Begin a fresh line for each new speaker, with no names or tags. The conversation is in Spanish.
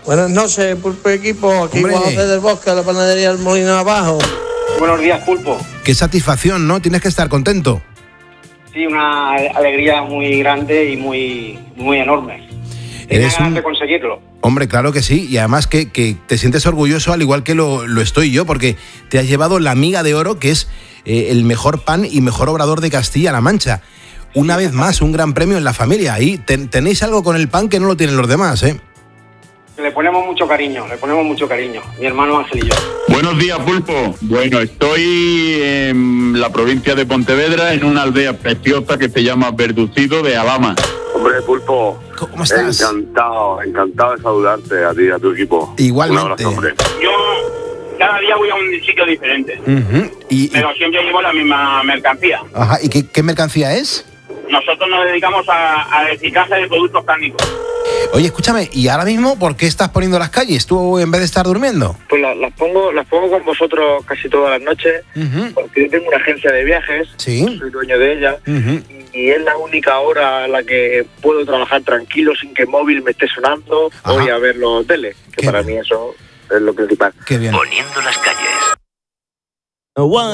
Buenas noches, Pulpo Equipo. Aquí Juan del Bosque, la panadería del Molino Abajo.
Buenos días, Pulpo.
Qué satisfacción, ¿no? Tienes que estar contento.
Sí, una alegría muy grande y muy enorme. Tienes ganas de conseguirlo.
Hombre, claro que sí, y además que te sientes orgulloso al igual que lo estoy yo, porque te has llevado la Miga de Oro, que es el mejor pan y mejor obrador de Castilla-La Mancha. Una vez más, un gran premio en la familia. Ahí tenéis algo con el pan que no lo tienen los demás, ¿eh?
Le ponemos mucho cariño, mi hermano Ángel y yo.
Buenos días, Pulpo. Bueno, estoy en la provincia de Pontevedra, en una aldea preciosa que se llama Verducido de Alhama.
Hombre, Pulpo,
¿cómo estás?
Encantado de saludarte a ti y a tu equipo.
Igualmente.
Un abrazo, hombre.
Yo cada día voy a un sitio diferente, pero siempre llevo la misma mercancía.
Ajá, ¿y qué mercancía es?
Nosotros nos dedicamos a reciclaje de productos cárnicos.
Oye, escúchame, ¿y ahora mismo por qué estás poniendo las calles tú en vez de estar durmiendo?
Pues las pongo con vosotros casi todas las noches, porque yo tengo una agencia de viajes,
¿sí?
Soy dueño de ella, y es la única hora en la que puedo trabajar tranquilo sin que el móvil me esté sonando. Ajá. Voy a ver los teles, que para mí eso es lo principal.
Qué bien.
Poniendo las calles.